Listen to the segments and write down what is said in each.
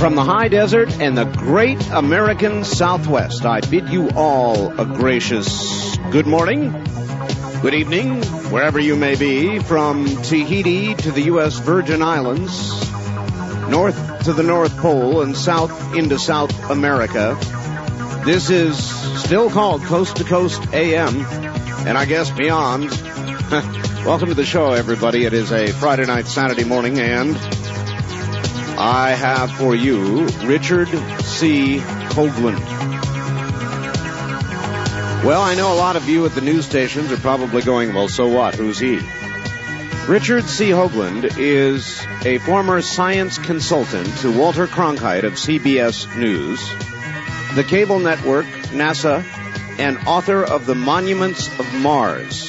From the high desert and the great American Southwest, I bid you all a gracious good morning, good evening, wherever you may be, from Tahiti to the U.S. Virgin Islands, north to the North Pole, and south into South America. This is still called Coast to Coast AM, and I guess beyond. Welcome to the show, everybody. It is a Friday night, Saturday morning, and I have for you Richard C. Hoagland. Well, I know a lot of you at the news stations are probably going, well, so what? Who's he? Richard C. Hoagland is a former science consultant to Walter Cronkite of CBS News, the cable network, NASA, and author of The Monuments of Mars.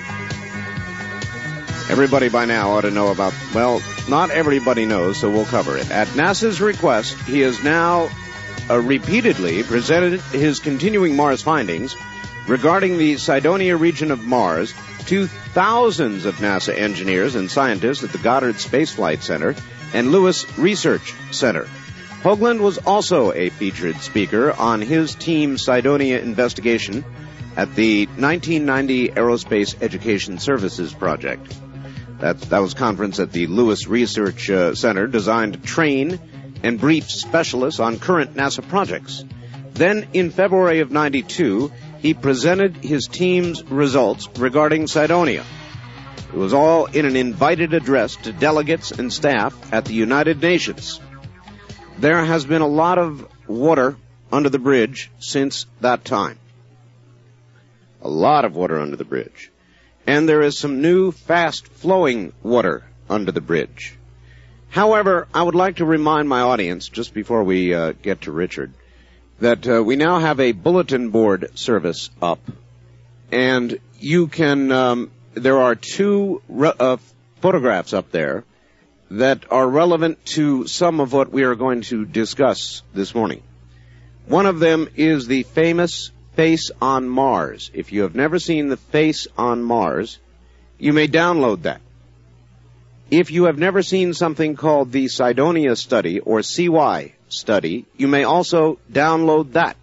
Everybody by now ought to know about, well, not everybody knows, so we'll cover it. At NASA's request, he has now repeatedly presented his continuing Mars findings regarding the Cydonia region of Mars to thousands of NASA engineers and scientists at the Goddard Space Flight Center and Lewis Research Center. Hoagland was also a featured speaker on his Team Cydonia investigation at the 1990 Aerospace Education Services Project. That was a conference at the Lewis Research Center designed to train and brief specialists on current NASA projects. Then, in February of '92, he presented his team's results regarding Cydonia. It was all in an invited address to delegates and staff at the United Nations. There has been a lot of water under the bridge since that time. A lot of water under the bridge. And there is some new, fast-flowing water under the bridge. However, I would like to remind my audience, just before we get to Richard, that we now have a bulletin board service up, and you can, there are two photographs up there that are relevant to some of what we are going to discuss this morning. One of them is the famous Face on Mars. If you have never seen the Face on Mars, you may download that. If you have never seen something called the Cydonia Study or CY Study, you may also download that.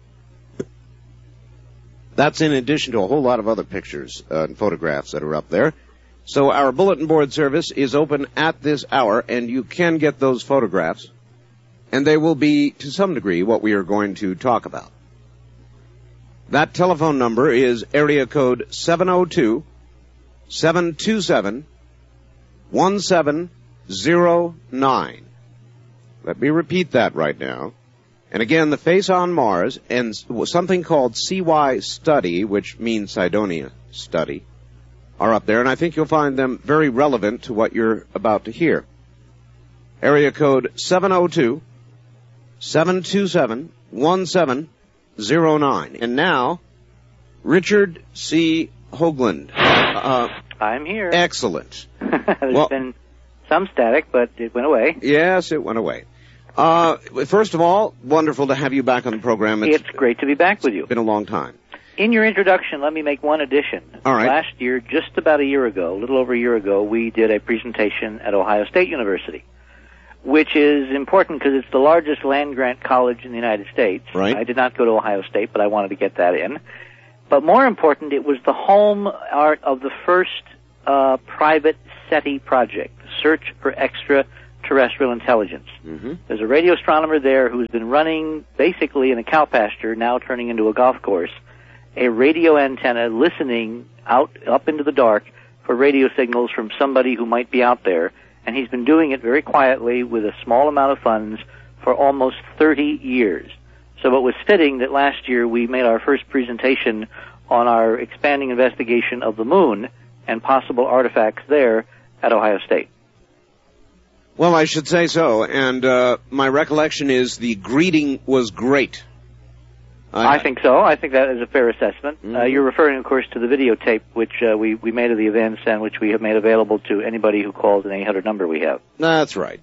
That's in addition to a whole lot of other pictures and photographs that are up there. So our bulletin board service is open at this hour, and you can get those photographs, and they will be, to some degree, what we are going to talk about. That telephone number is area code 702-727-1709. Let me repeat that right now. And again, the Face on Mars and something called CY Study, which means Cydonia Study, are up there, and I think you'll find them very relevant to what you're about to hear. Area code 702-727-1709. And now, Richard C. Hoagland. I'm here. Excellent. There's been some static, but it went away. Yes, it went away. First of all, wonderful to have you back on the program. It's great to be back with you. It's been a long time. In your introduction, let me make one addition. All right. Last year, just about a year ago, a little over a year ago, we did a presentation at Ohio State University, which is important because it's the largest land-grant college in the United States. Right. I did not go to Ohio State, but I wanted to get that in. But more important, it was the home of the first private SETI project, Search for Extraterrestrial Intelligence. Mm-hmm. There's a radio astronomer there who's been running basically in a cow pasture, now turning into a golf course, a radio antenna listening out up into the dark for radio signals from somebody who might be out there. And he's been doing it very quietly with a small amount of funds for almost 30 years. So it was fitting that last year we made our first presentation on our expanding investigation of the moon and possible artifacts there at Ohio State. Well, I should say so, and my recollection is the greeting was great. I think so. I think that is a fair assessment. Mm-hmm. You're referring, of course, to the videotape which we made of the events and which we have made available to anybody who calls an 800 number we have. That's right.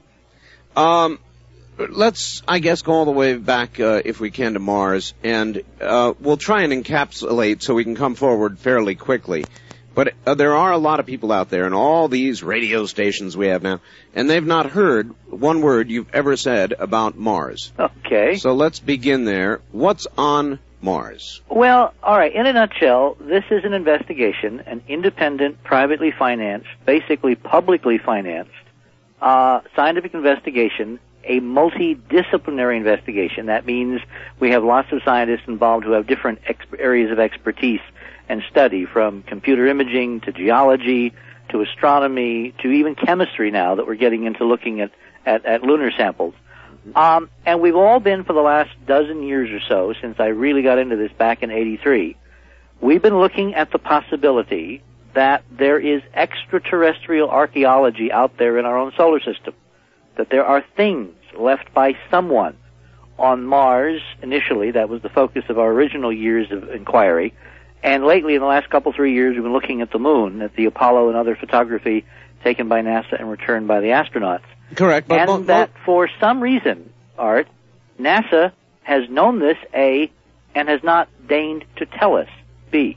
Let's, I guess, go all the way back, if we can, to Mars, and we'll try and encapsulate so we can come forward fairly quickly. But there are a lot of people out there in all these radio stations we have now, and they've not heard one word you've ever said about Mars. Okay. So let's begin there. What's on Mars? Well, all right, in a nutshell, this is an investigation, an independent, privately financed, basically publicly financed, scientific investigation, a multidisciplinary investigation. That means we have lots of scientists involved who have different areas of expertise and study, from computer imaging to geology to astronomy to even chemistry now that we're getting into looking at lunar samples. And we've all been, for the last dozen years or so, since I really got into this back in '83, we've been looking at the possibility that there is extraterrestrial archaeology out there in our own solar system, that there are things left by someone on Mars. Initially, that was the focus of our original years of inquiry. And lately, in the last 3 years, we've been looking at the moon, at the Apollo and other photography taken by NASA and returned by the astronauts. Correct. But And that for some reason, Art, NASA has known this, A, and has not deigned to tell us, B.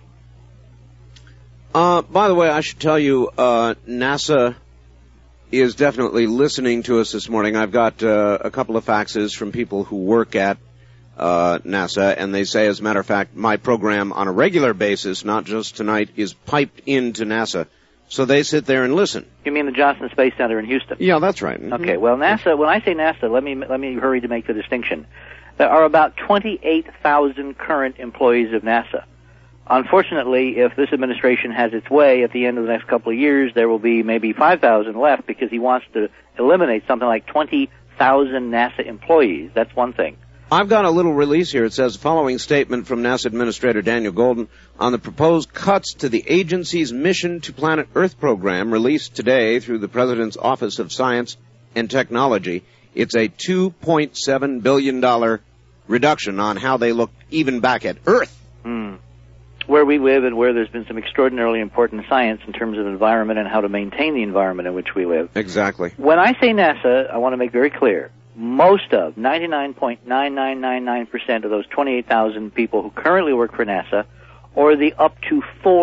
By the way, I should tell you, NASA is definitely listening to us this morning. I've got a couple of faxes from people who work at NASA, and they say, as a matter of fact, my program on a regular basis, not just tonight, is piped into NASA. So they sit there and listen. You mean the Johnson Space Center in Houston? Yeah, that's right. Mm-hmm. Okay, well, NASA, when I say NASA, let me hurry to make the distinction. There are about 28,000 current employees of NASA. Unfortunately, if this administration has its way, at the end of the next couple of years, there will be maybe 5,000 left, because he wants to eliminate something like 20,000 NASA employees. That's one thing. I've got a little release here. It says, following statement from NASA Administrator Daniel Golden on the proposed cuts to the agency's Mission to Planet Earth program, released today through the President's Office of Science and Technology. It's a $2.7 billion reduction on how they look even back at Earth. Where we live, and where there's been some extraordinarily important science in terms of environment and how to maintain the environment in which we live. Exactly. When I say NASA, I want to make very clear, most of, 99.9999% of those 28,000 people who currently work for NASA, or the up to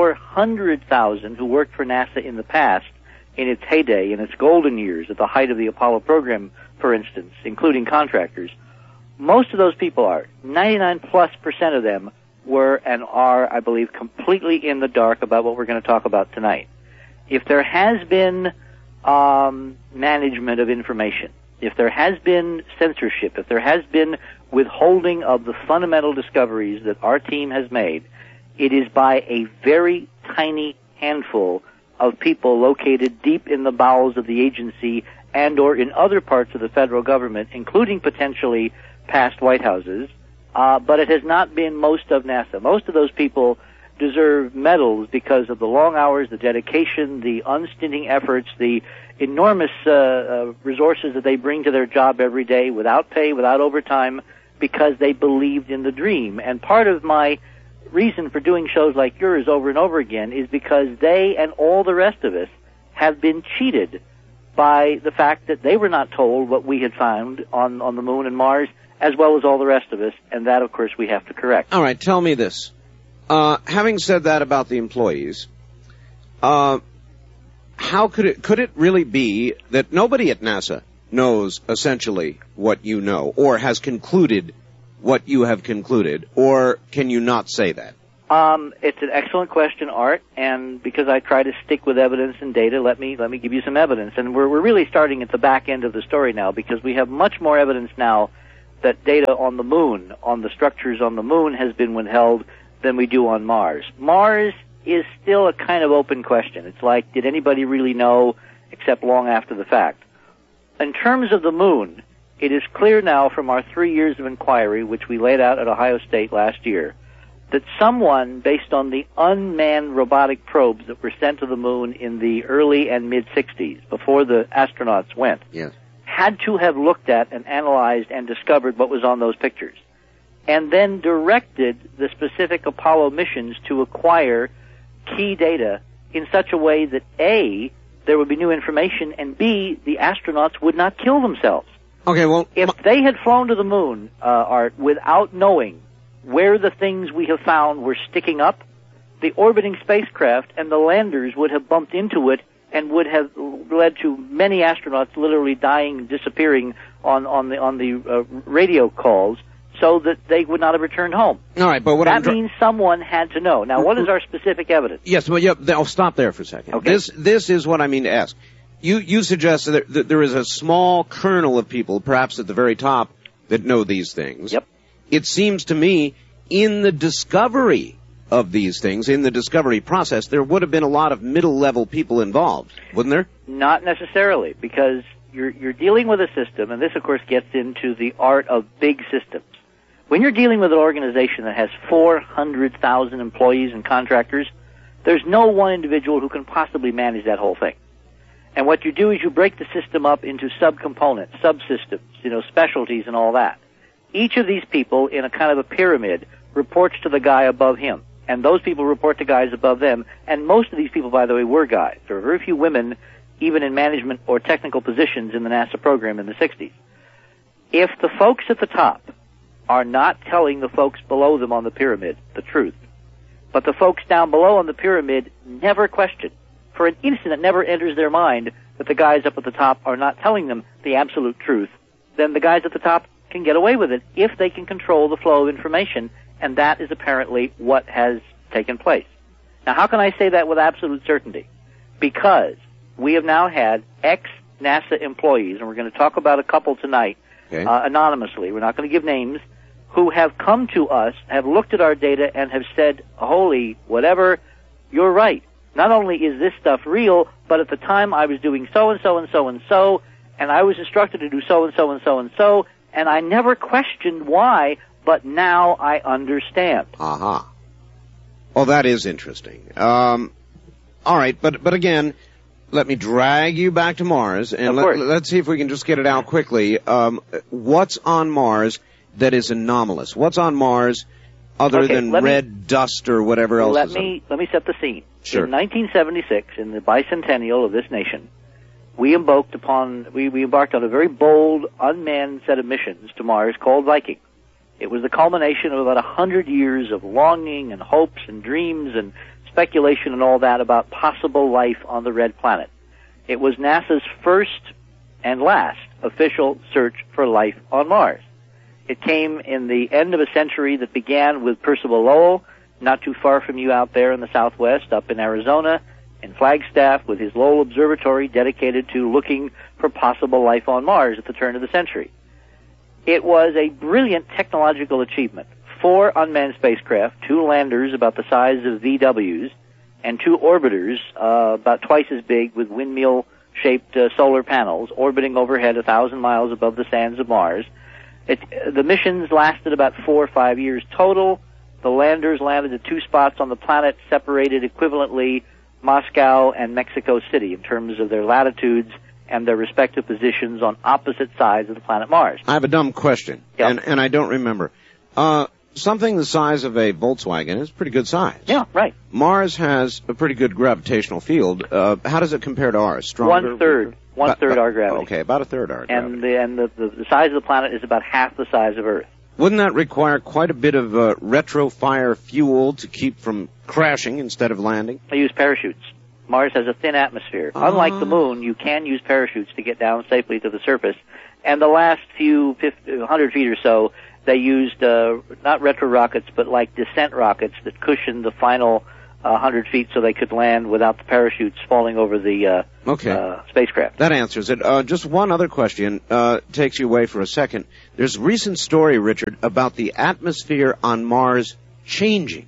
400,000 who worked for NASA in the past, in its heyday, in its golden years, at the height of the Apollo program, for instance, including contractors, most of those people are, 99+% of them were and are, I believe, completely in the dark about what we're going to talk about tonight. If there has been management of information, if there has been censorship, if there has been withholding of the fundamental discoveries that our team has made, it is by a very tiny handful of people located deep in the bowels of the agency and or in other parts of the federal government, including potentially past White Houses, but it has not been most of NASA. Most of those people deserve medals because of the long hours, the dedication, the unstinting efforts, the enormous resources that they bring to their job every day without pay, without overtime, because they believed in the dream. And part of my reason for doing shows like yours over and over again is because they and all the rest of us have been cheated by the fact that they were not told what we had found on the moon and Mars, as well as all the rest of us, and that, of course, we have to correct. All right, tell me this. Having said that about the employees, how could it really be that nobody at NASA knows essentially what you know, or has concluded what you have concluded, or can you not say that? It's an excellent question, Art, and because I try to stick with evidence and data, let me give you some evidence. And we're really starting at the back end of the story now, because we have much more evidence now that data on the moon, on the structures on the moon, has been withheld than we do on Mars. Mars is still a kind of open question. It's like, did anybody really know, except long after the fact? In terms of the moon, it is clear now from our 3 years of inquiry, which we laid out at Ohio State last year, that someone, based on the unmanned robotic probes that were sent to the moon in the early and mid-'60s, before the astronauts went, yes, had to have looked at and analyzed and discovered what was on those pictures, and then directed the specific Apollo missions to acquire key data in such a way that, A, there would be new information, and B, the astronauts would not kill themselves. Okay, well, if they had flown to the moon, Art, without knowing where the things we have found were sticking up, the orbiting spacecraft and the landers would have bumped into it and would have led to many astronauts literally dying and disappearing on the radio calls, so that they would not have returned home. All right, but that means someone had to know. Now, what is our specific evidence? Yes, well, I'll stop there for a second. Okay. This is what I mean to ask. You suggest that there is a small kernel of people, perhaps at the very top, that know these things. Yep. It seems to me, in the discovery of these things, in the discovery process, there would have been a lot of middle-level people involved, wouldn't there? Not necessarily, because you're dealing with a system, and this, of course, gets into the art of big systems. When you're dealing with an organization that has 400,000 employees and contractors, there's no one individual who can possibly manage that whole thing. And what you do is you break the system up into subcomponents, subsystems, specialties and all that. Each of these people in a kind of a pyramid reports to the guy above him. And those people report to guys above them. And most of these people, by the way, were guys. There were very few women, even in management or technical positions in the NASA program in the 60s. If the folks at the top are not telling the folks below them on the pyramid the truth, but the folks down below on the pyramid never question, for an instant it never enters their mind that the guys up at the top are not telling them the absolute truth, then the guys at the top can get away with it if they can control the flow of information, and that is apparently what has taken place. Now, how can I say that with absolute certainty? Because we have now had ex-NASA employees, and we're going to talk about a couple tonight, okay, anonymously, we're not going to give names, who have come to us, have looked at our data, and have said, holy whatever, you're right. Not only is this stuff real, but at the time I was doing so-and-so and so-and-so, and I was instructed to do so-and-so and so-and-so, and I never questioned why, but now I understand. Aha. Well, that is interesting. All right, but again, let me drag you back to Mars, and let's see if we can just get it out quickly. What's on Mars that is anomalous? What's on Mars other than red dust or whatever else? Let me set the scene. Sure. In 1976, in the bicentennial of this nation, we embarked on a very bold, unmanned set of missions to Mars called Viking. It was the culmination of about 100 years of longing and hopes and dreams and speculation and all that about possible life on the red planet. It was NASA's first and last official search for life on Mars. It came in the end of a century that began with Percival Lowell, not too far from you out there in the southwest, up in Arizona, in Flagstaff, with his Lowell Observatory dedicated to looking for possible life on Mars at the turn of the century. It was a brilliant technological achievement. 4 unmanned spacecraft, 2 landers about the size of VWs, and 2 orbiters about twice as big with windmill-shaped solar panels orbiting overhead 1,000 miles above the sands of Mars. The missions lasted about 4 or 5 years total. The landers landed at 2 spots on the planet, separated equivalently Moscow and Mexico City in terms of their latitudes and their respective positions on opposite sides of the planet Mars. I have a dumb question, yep, and I don't remember. Something the size of a Volkswagen is pretty good size. Yeah, right. Mars has a pretty good gravitational field. How does it compare to ours? Stronger? One third our gravity. Okay, about a third our gravity. And the size of the planet is about half the size of Earth. Wouldn't that require quite a bit of retro-fire fuel to keep from crashing instead of landing? They use parachutes. Mars has a thin atmosphere. Unlike the Moon, you can use parachutes to get down safely to the surface. And the last 100 feet or so, they used not retro rockets, but like descent rockets that cushioned the final 100 feet so they could land without the parachutes falling over the spacecraft. That answers it. Just one other question takes you away for a second. There's a recent story, Richard, about the atmosphere on Mars changing.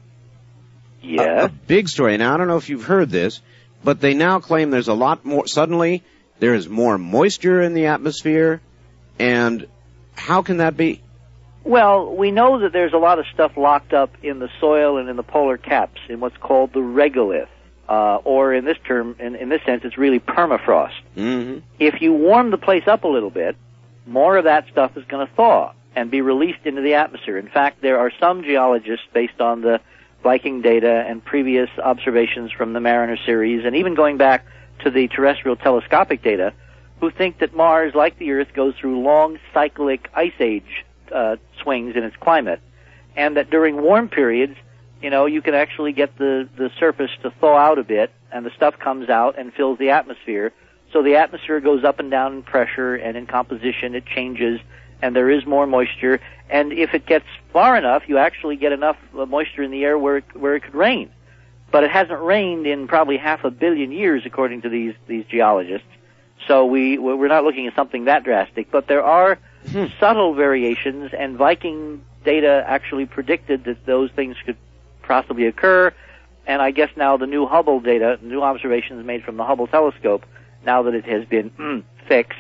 Yeah. A big story. Now, I don't know if you've heard this, but they now claim there's a lot more, suddenly there is more moisture in the atmosphere, and how can that be? Well, we know that there's a lot of stuff locked up in the soil and in the polar caps in what's called the regolith, or in this term, in this sense, it's really permafrost. Mm-hmm. If you warm the place up a little bit, more of that stuff is going to thaw and be released into the atmosphere. In fact, there are some geologists, based on the Viking data and previous observations from the Mariner series, and even going back to the terrestrial telescopic data, who think that Mars, like the Earth, goes through long cyclic ice age swings in its climate, and that during warm periods, you can actually get the surface to thaw out a bit, and the stuff comes out and fills the atmosphere. So the atmosphere goes up and down in pressure, and in composition it changes, and there is more moisture. And if it gets far enough, you actually get enough moisture in the air where it could rain. But it hasn't rained in probably 500 million years, according to these geologists. So we're not looking at something that drastic. But there are subtle variations, and Viking data actually predicted that those things could possibly occur. And I guess now the new Hubble data, new observations made from the Hubble telescope, now that it has been fixed,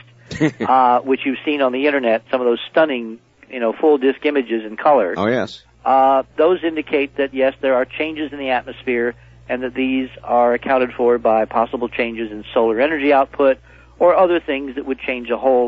which you've seen on the internet, some of those stunning, full disk images in color. Oh, yes. Those indicate that, yes, there are changes in the atmosphere, and that these are accounted for by possible changes in solar energy output or other things that would change a whole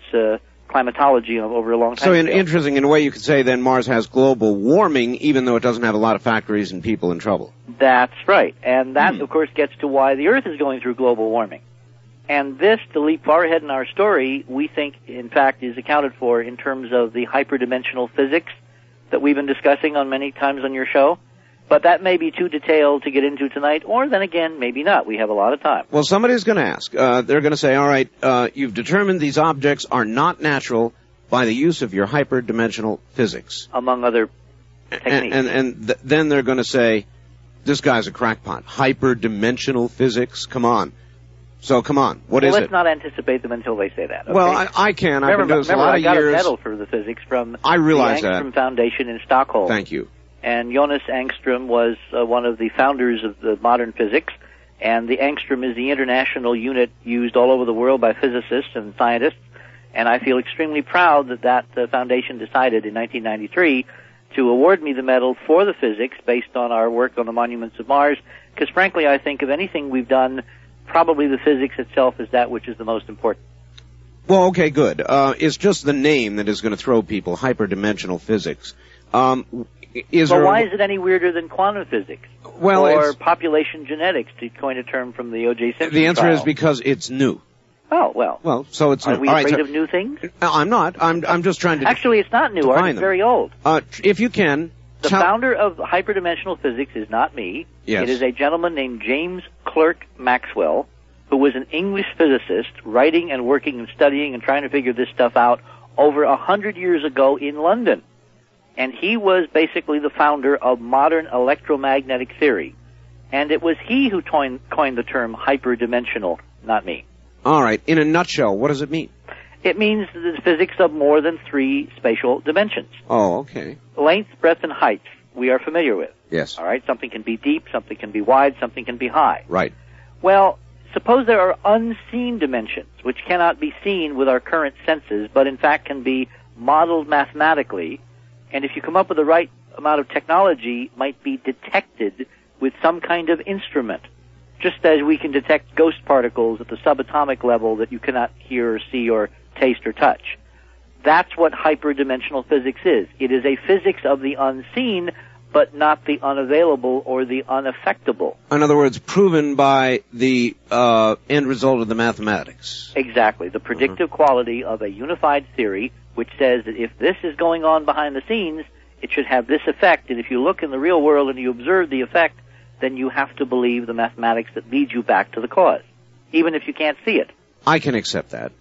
climatology over a long time. So interesting, in a way you could say then Mars has global warming, even though it doesn't have a lot of factories and people in trouble. That's right. And that, of course, gets to why the Earth is going through global warming. And this, to leap far ahead in our story, we think, in fact, is accounted for in terms of the hyperdimensional physics that we've been discussing on many times on your show. But that may be too detailed to get into tonight, or then again, maybe not. We have a lot of time. Well, somebody's going to ask. They're going to say, all right, you've determined these objects are not natural by the use of your hyperdimensional physics. Among other techniques. And then they're going to say, this guy's a crackpot. Hyperdimensional physics? Come on. So, come on. What is it? Let's not anticipate them until they say that. Okay? Well, I can. I've been doing this a lot of years. I got a medal for the physics from the Angstrom Foundation in Stockholm. Thank you. And Jonas Angstrom was one of the founders of the modern physics. And the Angstrom is the international unit used all over the world by physicists and scientists. And I feel extremely proud that foundation decided in 1993 to award me the medal for the physics based on our work on the monuments of Mars. Because frankly, I think of anything we've done, probably the physics itself is that which is the most important. Well, okay, good. It's just the name that is going to throw people, hyperdimensional physics. Why is it any weirder than quantum physics? Well, or population genetics, to coin a term from the O.J. Simpson The answer trial? is because it's new. Oh, well. Well, so it's new. Are we afraid of new things? I'm not. I'm just trying to... Actually, it's not new. It's very old. If you can... The founder of hyperdimensional physics is not me. Yes. It is a gentleman named James Clerk Maxwell, who was an English physicist writing and working and studying and trying to figure this stuff out over 100 years ago in London. And he was basically the founder of modern electromagnetic theory. And it was he who coined the term hyperdimensional, not me. All right. In a nutshell, what does it mean? It means the physics of more than 3 spatial dimensions. Oh, okay. Length, breadth, and height we are familiar with. Yes. All right? Something can be deep, something can be wide, something can be high. Right. Well, suppose there are unseen dimensions, which cannot be seen with our current senses, but in fact can be modeled mathematically, and if you come up with the right amount of technology, might be detected with some kind of instrument, just as we can detect ghost particles at the subatomic level that you cannot hear or see or taste or touch. That's what hyperdimensional physics is. It is a physics of the unseen, but not the unavailable or the unaffectable. In other words, proven by the end result of the mathematics. Exactly. The predictive quality of a unified theory, which says that if this is going on behind the scenes, it should have this effect, and if you look in the real world and you observe the effect, then you have to believe the mathematics that leads you back to the cause, even if you can't see it. I can accept that.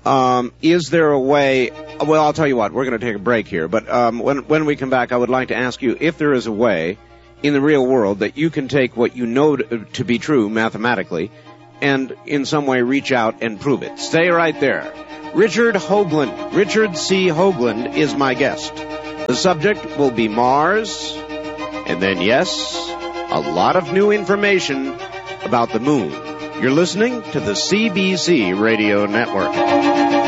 Is there a way... Well, I'll tell you what, we're going to take a break here, but when we come back, I would like to ask you if there is a way in the real world that you can take what you know to be true mathematically and in some way reach out and prove it. Stay right there. Richard Hoagland, Richard C. Hoagland is my guest. The subject will be Mars, and then, yes, a lot of new information about the moon. You're listening to the CBC Radio Network.